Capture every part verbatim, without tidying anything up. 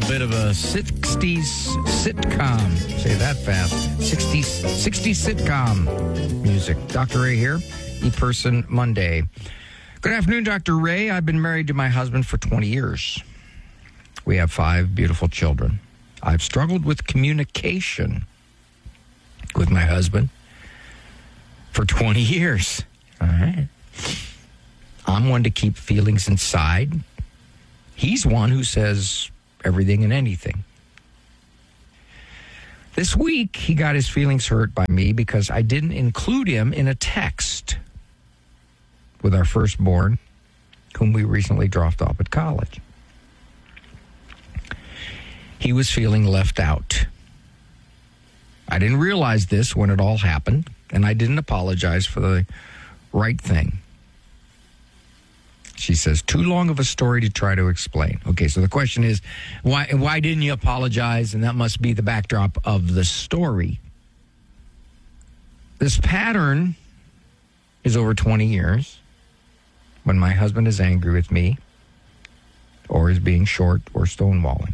bit of a sixties sitcom. Say that fast. sixties, sixties sitcom music. Doctor Ray here, E-Person Monday. Good afternoon, Doctor Ray. I've been married to my husband for twenty years. We have five beautiful children. I've struggled with communication with my husband for twenty years. All right. I'm one to keep feelings inside. He's one who says everything and anything. This week, he got his feelings hurt by me because I didn't include him in a text with our firstborn, whom we recently dropped off at college. He was feeling left out. I didn't realize this when it all happened, and I didn't apologize for the right thing. She says, too long of a story to try to explain. Okay, so the question is, why why didn't you apologize? And that must be the backdrop of the story. This pattern is over twenty years. When my husband is angry with me, or is being short or stonewalling.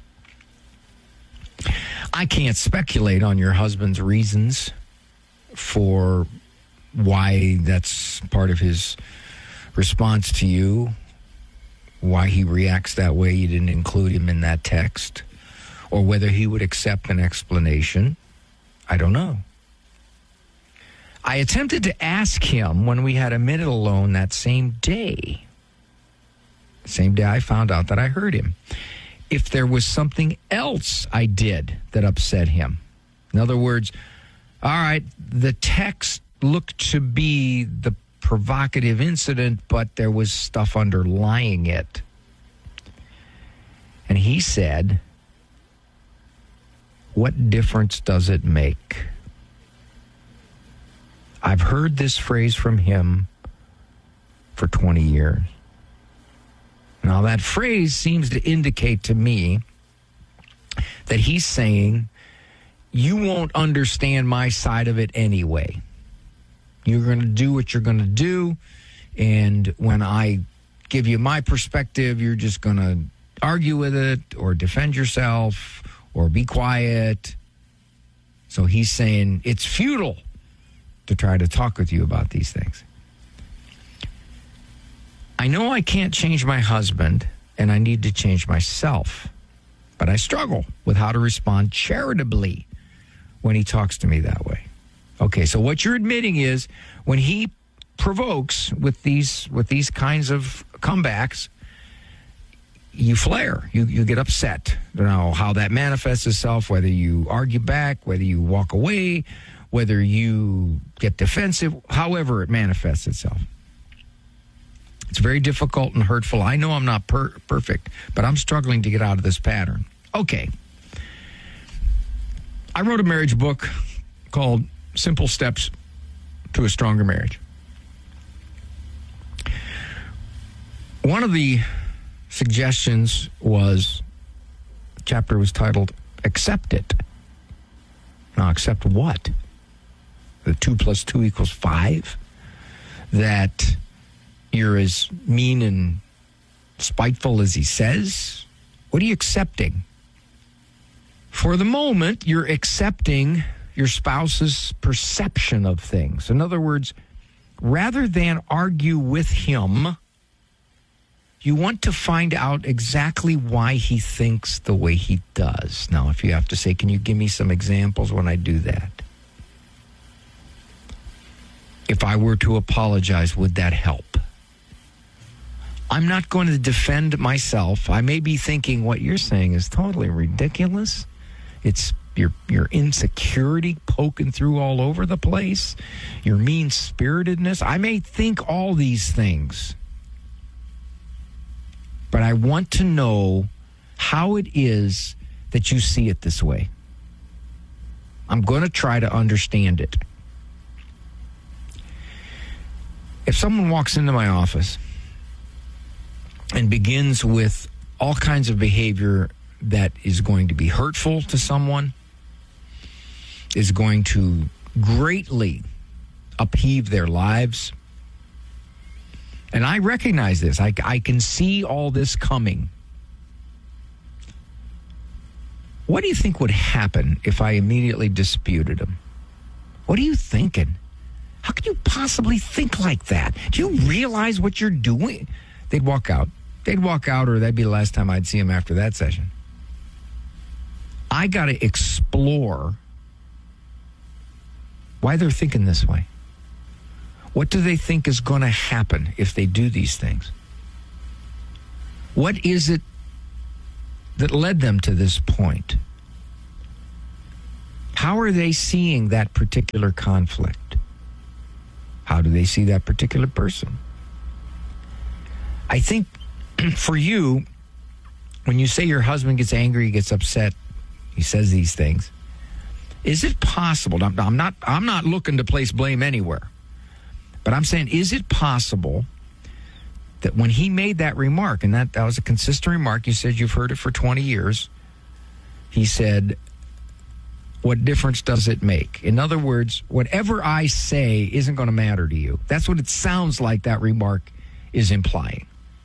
I can't speculate on your husband's reasons for why that's part of his response to you, why he reacts that way. You didn't include him in that text, or whether he would accept an explanation. I don't know. I attempted to ask him when we had a minute alone that same day, same day I found out that I heard him, if there was something else I did that upset him. In other words, all right, the text looked to be the provocative incident, but there was stuff underlying it. And he said, what difference does it make? I've heard this phrase from him for twenty years. Now, that phrase seems to indicate to me that he's saying, you won't understand my side of it anyway. You're going to do what you're going to do, and when I give you my perspective, you're just going to argue with it or defend yourself or be quiet. So he's saying it's futile to try to talk with you about these things. I know I can't change my husband, and I need to change myself, but I struggle with how to respond charitably when he talks to me that way. Okay, so what you're admitting is when he provokes with these with these kinds of comebacks, you flare, you you get upset. I don't know how that manifests itself, whether you argue back, whether you walk away, whether you get defensive, however it manifests itself. It's very difficult and hurtful. I know I'm not per- perfect, but I'm struggling to get out of this pattern. Okay. I wrote a marriage book called Simple Steps to a Stronger Marriage. One of the suggestions was, the chapter was titled, Accept It. Now, accept what? The two plus two equals five? That you're as mean and spiteful as he says? What are you accepting? For the moment, you're accepting your spouse's perception of things. In other words, rather than argue with him, you want to find out exactly why he thinks the way he does. Now, if you have to say, can you give me some examples when I do that? If I were to apologize, would that help? I'm not going to defend myself. I may be thinking what you're saying is totally ridiculous. It's your your insecurity poking through all over the place, your mean-spiritedness. I may think all these things, but I want to know how it is that you see it this way. I'm going to try to understand it. If someone walks into my office and begins with all kinds of behavior that is going to be hurtful to someone, is going to greatly upheave their lives, and I recognize this, I, I can see all this coming, what do you think would happen if I immediately disputed him? What are you thinking? How could you possibly think like that? Do you realize what you're doing? They'd walk out. They'd walk out, or that'd be the last time I'd see him after that session. I got to explore why they're thinking this way. What do they think is going to happen if they do these things? What is it that led them to this point? How are they seeing that particular conflict? How do they see that particular person? I think for you, when you say your husband gets angry, he gets upset, he says these things, is it possible? I'm, I'm not I'm not looking to place blame anywhere, but I'm saying, is it possible that when he made that remark, and that, that was a consistent remark, you said you've heard it for twenty years, he said, what difference does it make? In other words, whatever I say isn't going to matter to you. That's what it sounds like that remark is implying.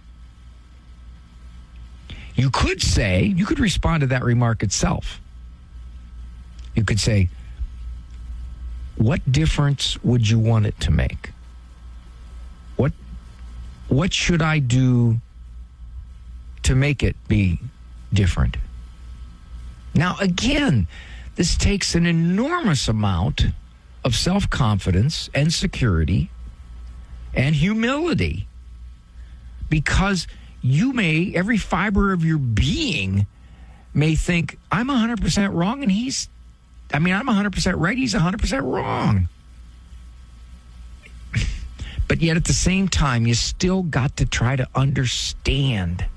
You could say, you could respond to that remark itself. You could say, what difference would you want it to make? What what should I do to make it be different? Now, again, this takes an enormous amount of self-confidence and security and humility, because you may, every fiber of your being may think, I'm one hundred percent wrong, and he's, I mean, I'm one hundred percent right, he's one hundred percent wrong. But yet at the same time, you still got to try to understand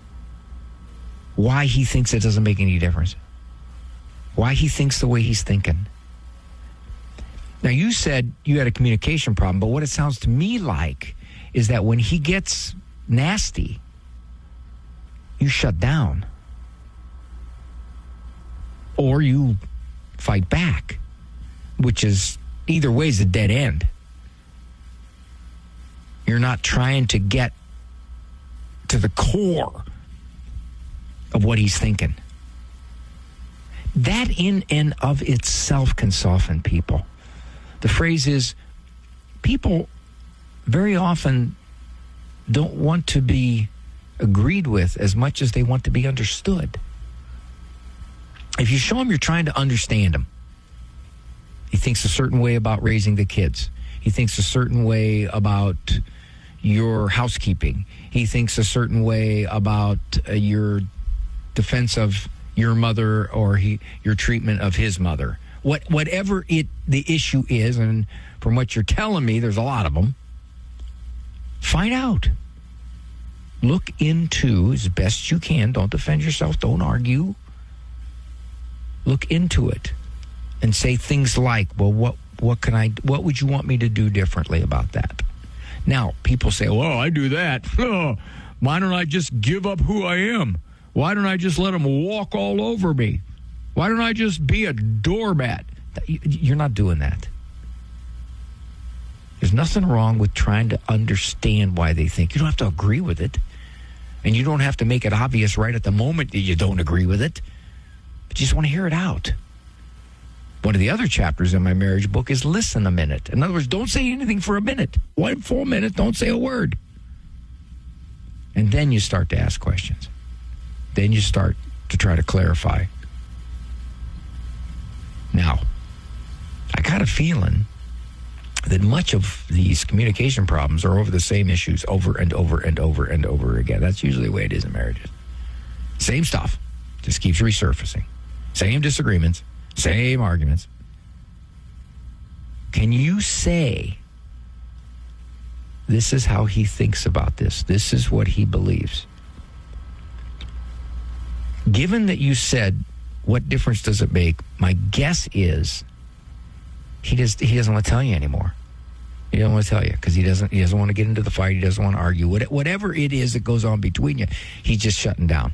why he thinks it doesn't make any difference. Why he thinks the way he's thinking. Now, you said you had a communication problem, but what it sounds to me like is that when he gets nasty, you shut down. Or you fight back, which is, either way, is a dead end. You're not trying to get to the core of what he's thinking. That in and of itself can soften people. The phrase is, people very often don't want to be agreed with as much as they want to be understood. If you show him you're trying to understand him, he thinks a certain way about raising the kids. He thinks a certain way about your housekeeping. He thinks a certain way about uh, your defense of your mother, or he, your treatment of his mother. What, whatever it the issue is, and from what you're telling me, there's a lot of them, find out. Look into, as best you can, don't defend yourself, don't argue. Look into it and say things like, well, what what can I, what would you want me to do differently about that? Now, people say, well, I do that. Oh, why don't I just give up who I am? Why don't I just let him walk all over me? Why don't I just be a doormat? You're not doing that. There's nothing wrong with trying to understand why they think. You don't have to agree with it. And you don't have to make it obvious right at the moment that you don't agree with it. But you just want to hear it out. One of the other chapters in my marriage book is listen a minute. In other words, don't say anything for a minute. One full minute, don't say a word. And then you start to ask questions. Then you start to try to clarify. Now, I got a feeling that much of these communication problems are over the same issues over and over and over and over again. That's usually the way it is in marriages. Same stuff, just keeps resurfacing. Same disagreements, same arguments. Can you say, this is how he thinks about this, this is what he believes? Given that you said, what difference does it make? My guess is he just he doesn't want to tell you anymore. He doesn't want to tell you because he doesn't he doesn't want to get into the fight. He doesn't want to argue. Whatever it is that goes on between you, he's just shutting down.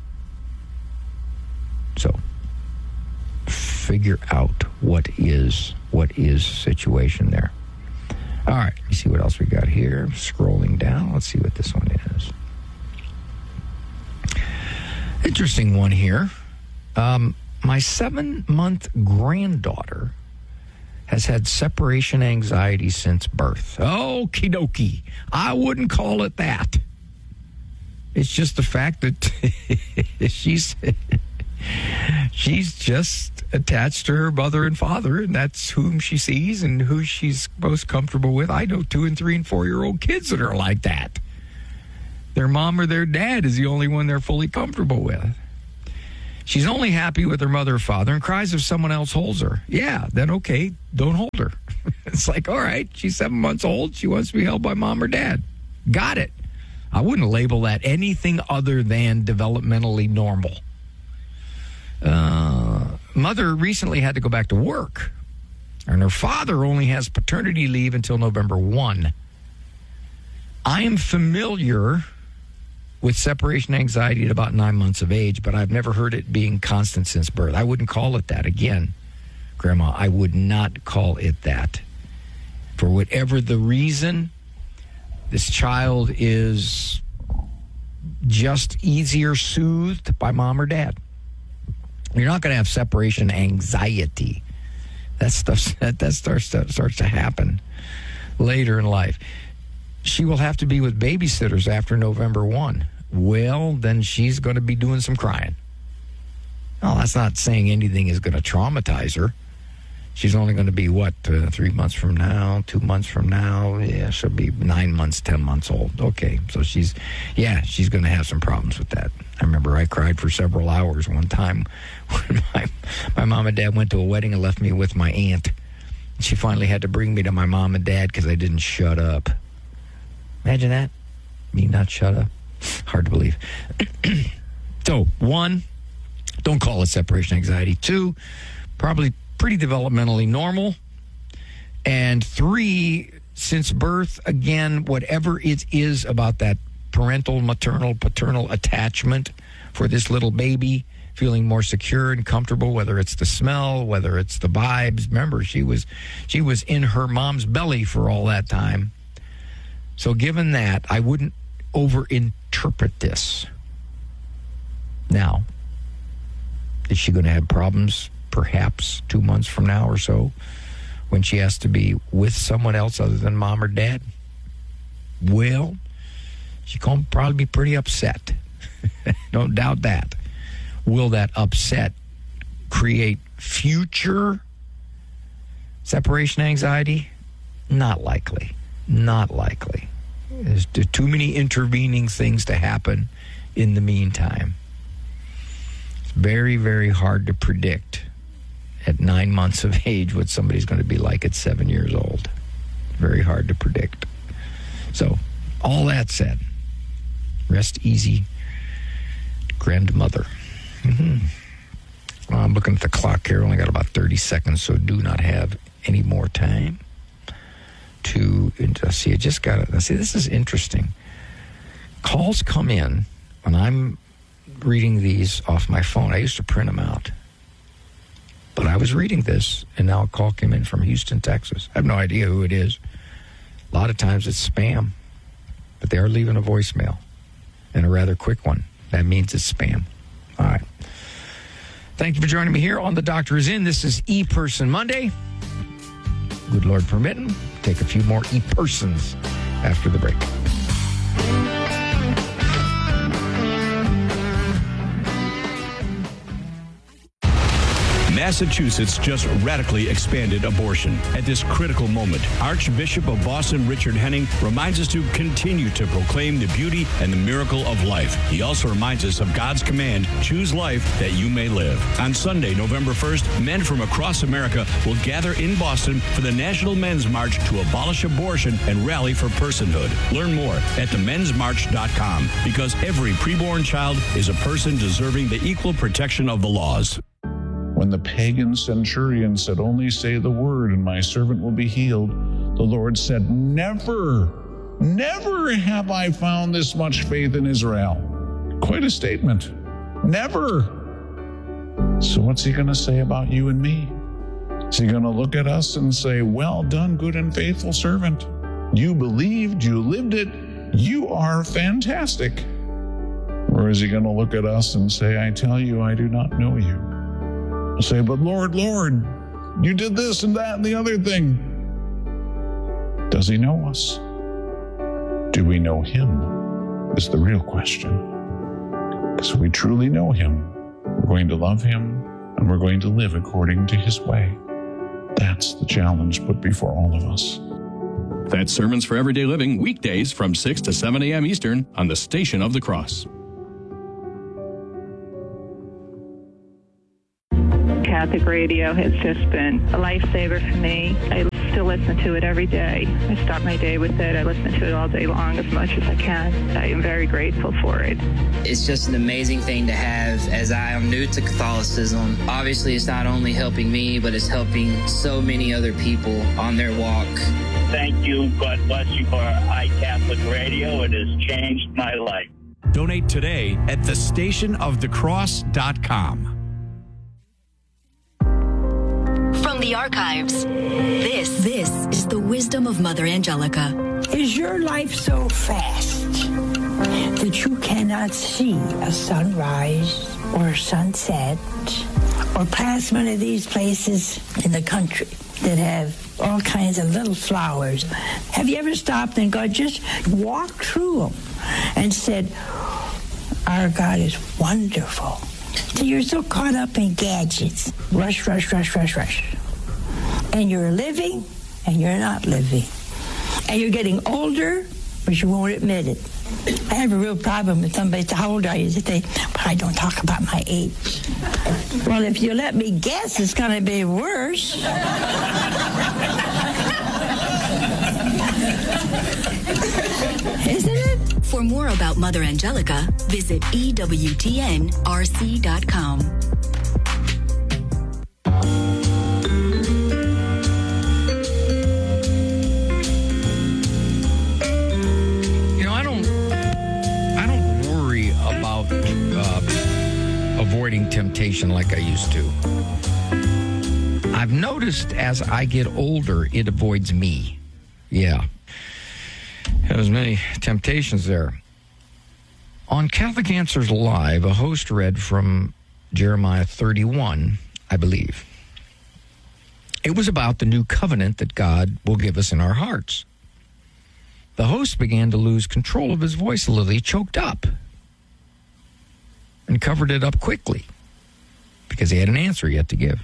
So figure out what is what is situation there. All right, let me see what else we got here. Scrolling down, let's see what this one is. Interesting one here. Um, my seven-month granddaughter has had separation anxiety since birth. Okie dokie. I wouldn't call it that. It's just the fact that she's she's just attached to her mother and father, and that's whom she sees and who she's most comfortable with. I know two and three and four-year-old kids that are like that. Their mom or their dad is the only one they're fully comfortable with. She's only happy with her mother or father and cries if someone else holds her. Yeah, then okay, don't hold her. It's like, all right, she's seven months old. She wants to be held by mom or dad. Got it. I wouldn't label that anything other than developmentally normal. Uh, mother recently had to go back to work, and her father only has paternity leave until November first. I am familiar with separation anxiety at about nine months of age, but I've never heard it being constant since birth. I wouldn't call it that. Again, Grandma, I would not call it that. For whatever the reason, this child is just easier soothed by mom or dad. You're not going to have separation anxiety. That stuff that, that starts to, starts to happen later in life. She will have to be with babysitters after November first. Well, then she's going to be doing some crying. Well, that's not saying anything is going to traumatize her. She's only going to be, what, uh, three months from now, two months from now? Yeah, she'll be nine months, ten months old. Okay, so she's, yeah, she's going to have some problems with that. I remember I cried for several hours one time when my, my mom and dad went to a wedding and left me with my aunt. She finally had to bring me to my mom and dad because I didn't shut up. Imagine that. Me not shut up. Hard to believe. So, one, don't call it separation anxiety. Two, probably pretty developmentally normal. And three, since birth, again, whatever it is about that parental, maternal, paternal attachment for this little baby, feeling more secure and comfortable, whether it's the smell, whether it's the vibes. Remember, she was she was in her mom's belly for all that time. So given that, I wouldn't overinterpret this. Now, is she going to have problems perhaps two months from now or so when she has to be with someone else other than mom or dad? Well, she's going to probably be pretty upset. Don't doubt that. Will that upset create future separation anxiety? Not likely. Not likely. There's too many intervening things to happen in the meantime. It's very, very hard to predict at nine months of age what somebody's going to be like at seven years old. Very hard to predict. So, all that said, rest easy, grandmother. Mm-hmm. Well, I'm looking at the clock here. Only got about thirty seconds, so do not have any more time to uh, see. I just got it. See, this is interesting. Calls come in when I'm reading these off my phone. I used to print them out. But I was reading this, and now a call came in from Houston, Texas. I have no idea who it is. A lot of times it's spam, but they are leaving a voicemail, and a rather quick one. That means it's spam. All right. Thank you for joining me here on The Doctor Is In. This is E-Person Monday. Good Lord permitting, take a few more E-Persons after the break. Massachusetts just radically expanded abortion. At this critical moment, Archbishop of Boston Richard Henning reminds us to continue to proclaim the beauty and the miracle of life. He also reminds us of God's command, choose life that you may live. On Sunday, November first, men from across America will gather in Boston for the National Men's March to abolish abortion and rally for personhood. Learn more at the men's march dot com, because every preborn child is a person deserving the equal protection of the laws. When the pagan centurion said, only say the word and my servant will be healed, the Lord said, never, never have I found this much faith in Israel. Quite a statement. Never. So what's he going to say about you and me? Is he going to look at us and say, well done, good and faithful servant. You believed, you lived it, you are fantastic. Or is he going to look at us and say, I tell you, I do not know you? He'll say, but Lord, Lord, you did this and that and the other thing. Does he know us? Do we know him? Is the real question. Because if we truly know him, we're going to love him and we're going to live according to his way. That's the challenge put before all of us. That's Sermons for Everyday Living, weekdays from six to seven a.m. Eastern on the Station of the Cross. Catholic radio has just been a lifesaver for me. I still listen to it every day. I start my day with it. I listen to it all day long as much as I can. I am very grateful for it. It's just an amazing thing to have, as I am new to Catholicism. Obviously, it's not only helping me, but it's helping so many other people on their walk. Thank you. God bless you for iCatholic Radio. It has changed my life. Donate today at the station of the cross dot com. From the archives, this this is the wisdom of Mother Angelica. Is your life so fast that you cannot see a sunrise or a sunset or pass one of these places in the country that have all kinds of little flowers? Have you ever stopped and God just walked through them and said, our God is wonderful? So you're so caught up in gadgets. Rush, rush, rush, rush, rush. And you're living, and you're not living. And you're getting older, but you won't admit it. I have a real problem with somebody say, how old are you? They say, but I don't talk about my age. Well, if you let me guess, it's going to be worse. Isn't it? For more about Mother Angelica, visit E W T N R C dot com. You know, I don't, I don't worry about uh, avoiding temptation like I used to. I've noticed as I get older, it avoids me. Yeah. There's many temptations there. On Catholic Answers Live, a host read from Jeremiah thirty-one, I believe. It was about the new covenant that God will give us in our hearts. The host began to lose control of his voice a little. He choked up and covered it up quickly because he had an answer yet to give.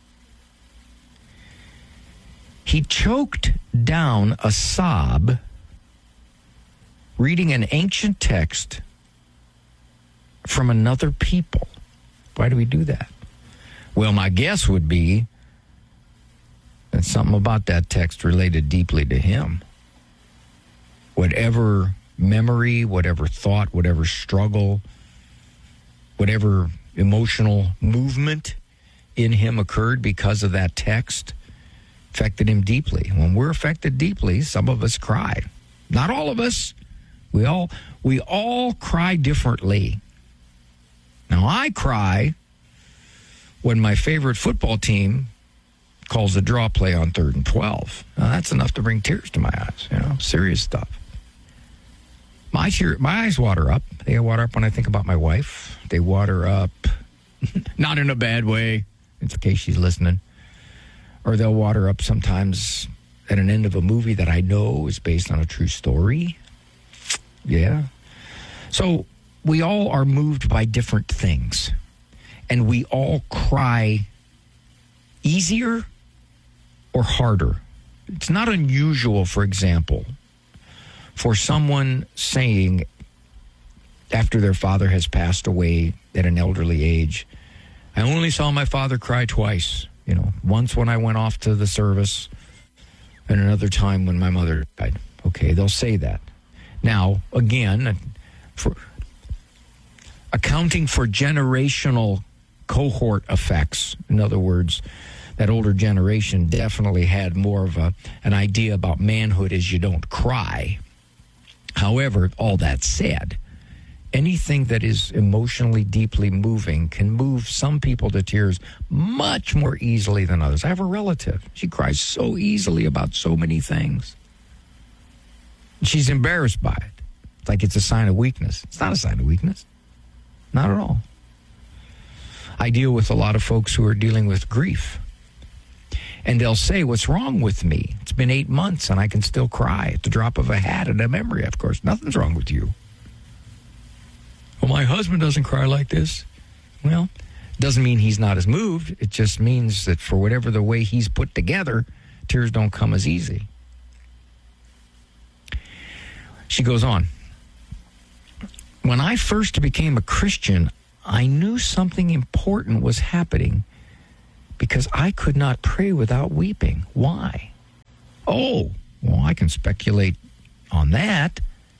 He choked down a sob reading an ancient text from another people. Why do we do that? Well, my guess would be that something about that text related deeply to him. Whatever memory, whatever thought, whatever struggle, whatever emotional movement in him occurred because of that text affected him deeply. When we're affected deeply, some of us cry. Not all of us. We all we all cry differently. Now, I cry when my favorite football team calls a draw play on third and twelve. Now, that's enough to bring tears to my eyes, you know, serious stuff. My tear, my eyes water up. They water up when I think about my wife. They water up, not in a bad way, in case she's listening. Or they'll water up sometimes at an end of a movie that I know is based on a true story. Yeah. So we all are moved by different things. And we all cry easier or harder. It's not unusual, for example, for someone saying after their father has passed away at an elderly age, I only saw my father cry twice. You know, once when I went off to the service and another time when my mother died. Okay, they'll say that. Now, again, for accounting for generational cohort effects, in other words, that older generation definitely had more of a an idea about manhood as you don't cry. However, all that said, anything that is emotionally deeply moving can move some people to tears much more easily than others. I have a relative. She cries so easily about so many things. She's embarrassed by it. It's like it's a sign of weakness. It's not a sign of weakness. Not at all. I deal with a lot of folks who are dealing with grief. And they'll say, what's wrong with me? It's been eight months and I can still cry at the drop of a hat at a memory. Of course, nothing's wrong with you. Well, my husband doesn't cry like this. Well, doesn't mean he's not as moved. It just means that for whatever the way he's put together, tears don't come as easy. She goes on. When I first became a Christian, I knew something important was happening because I could not pray without weeping. Why? Oh, well, I can speculate on that.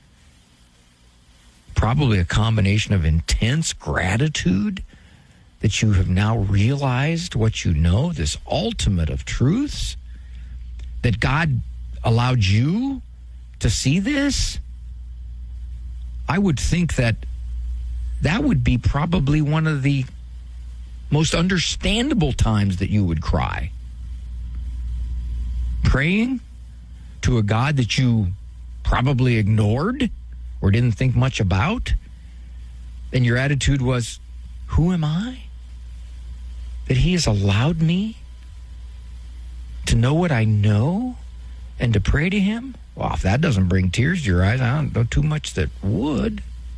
Probably a combination of intense gratitude that you have now realized what you know, this ultimate of truths, that God allowed you to see this. I would think that that would be probably one of the most understandable times that you would cry. Praying to a God that you probably ignored or didn't think much about, and your attitude was, who am I? That he has allowed me to know what I know and to pray to him? Well, if that doesn't bring tears to your eyes, I don't know too much that would.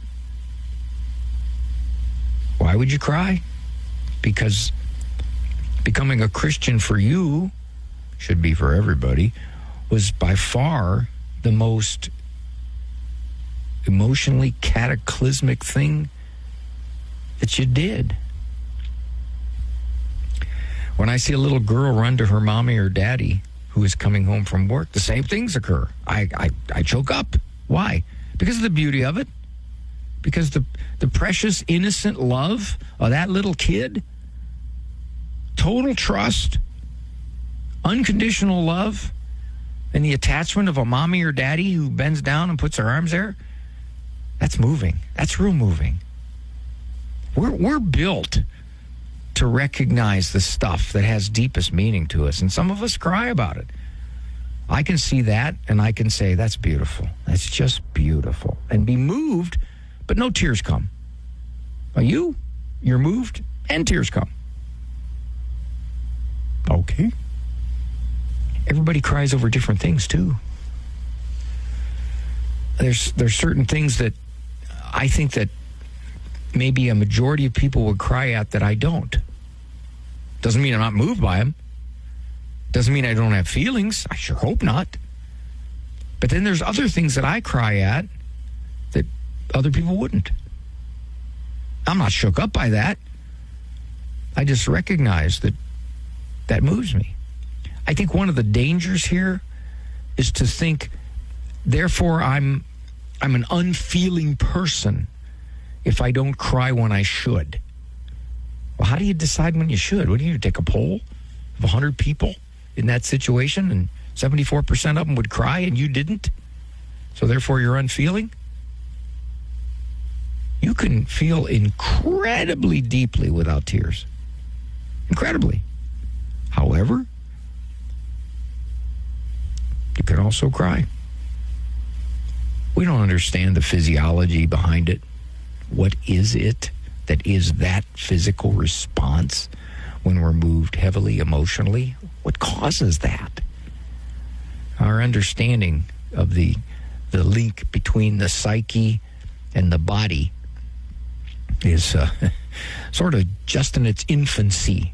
Why would you cry? Because becoming a Christian for you, should be for everybody, was by far the most emotionally cataclysmic thing that you did. When I see a little girl run to her mommy or daddy who is coming home from work, the same things occur. I, I, I choke up. Why? Because of the beauty of it. Because the, the precious, innocent love of that little kid, total trust, unconditional love, and the attachment of a mommy or daddy who bends down and puts their arms there, that's moving. That's real moving. We're, we're built to recognize the stuff that has deepest meaning to us, and some of us cry about it. I can see that, and I can say, that's beautiful. That's just beautiful. And be moved, but no tears come. Are you? You're moved, and tears come. Okay. Everybody cries over different things, too. There's there's certain things that I think that maybe a majority of people would cry at that I don't. Doesn't mean I'm not moved by them. Doesn't mean I don't have feelings. I sure hope not. But then there's other things that I cry at that other people wouldn't. I'm not shook up by that. I just recognize that that moves me. I think one of the dangers here is to think, therefore I'm I'm an unfeeling person if I don't cry when I should. Well, how do you decide when you should? What do you take a poll of one hundred people in that situation and seventy-four percent of them would cry and you didn't? So therefore you're unfeeling? You can feel incredibly deeply without tears. Incredibly. However, you can also cry. We don't understand the physiology behind it. What is it that is that physical response when we're moved heavily emotionally? What causes that? Our understanding of the the link between the psyche and the body is uh, sort of just in its infancy.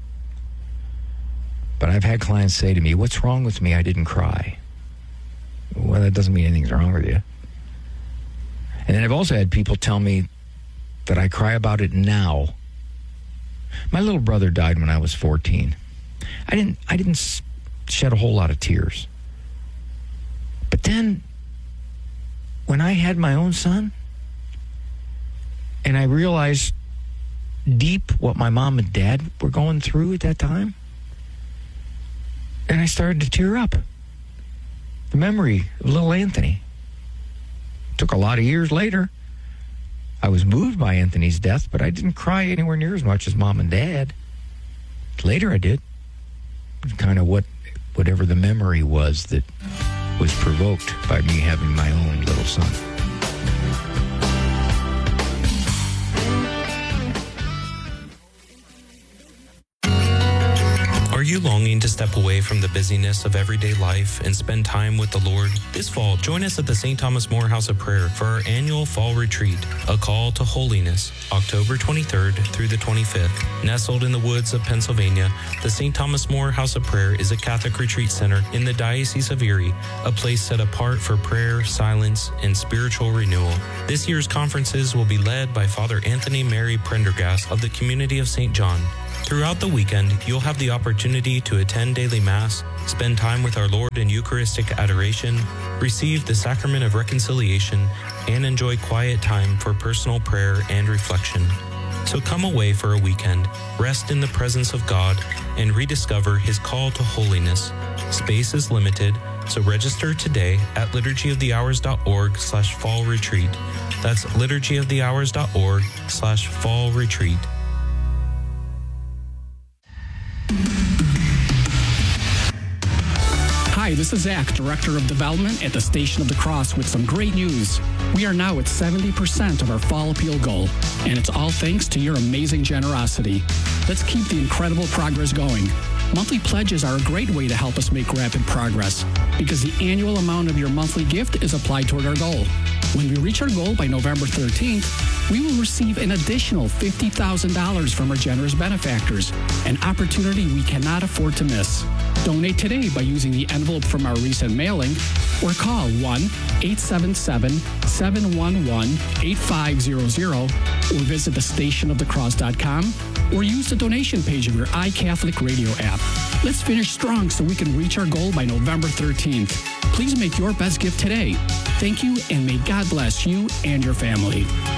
But I've had clients say to me, what's wrong with me? I didn't cry. Well, that doesn't mean anything's wrong with you. And then I've also had people tell me that I cry about it now. My little brother died when I was fourteen. I didn't I didn't shed a whole lot of tears. But then when I had my own son and I realized deep what my mom and dad were going through at that time, and I started to tear up. The memory of little Anthony. Took a lot of years later. I was moved by Anthony's death, but I didn't cry anywhere near as much as mom and dad. Later I did. Kind of what, whatever the memory was that was provoked by me having my own little son. you longing to step away from the busyness of everyday life and spend time with the Lord? This fall, join us at the Saint Thomas More House of Prayer for our annual fall retreat, A Call to Holiness, October twenty-third through the twenty-fifth. Nestled in the woods of Pennsylvania, the Saint Thomas More House of Prayer is a Catholic retreat center in the Diocese of Erie, a place set apart for prayer, silence, and spiritual renewal. This year's conferences will be led by Father Anthony Mary Prendergast of the Community of Saint John. Throughout the weekend, you'll have the opportunity to attend daily Mass, spend time with our Lord in Eucharistic adoration, receive the Sacrament of Reconciliation, and enjoy quiet time for personal prayer and reflection. So come away for a weekend, rest in the presence of God, and rediscover His call to holiness. Space is limited, so register today at liturgyofthehours.org slash fall retreat. That's liturgyofthehours.org slash fall retreat. Hi, this is Zach, Director of Development at the Station of the Cross, with some great news. We are now at seventy percent of our fall appeal goal, and it's all thanks to your amazing generosity. Let's keep the incredible progress going. Monthly pledges are a great way to help us make rapid progress, because the annual amount of your monthly gift is applied toward our goal. When we reach our goal by November thirteenth, we will receive an additional fifty thousand dollars from our generous benefactors, an opportunity we cannot afford to miss. Donate today by using the envelope from our recent mailing, or call one eight seven seven, seven one one, eight five zero zero, or visit the station of the cross dot com, or use the donation page of your iCatholic radio app. Let's finish strong so we can reach our goal by November thirteenth. Please make your best gift today. Thank you, and may God bless you and your family.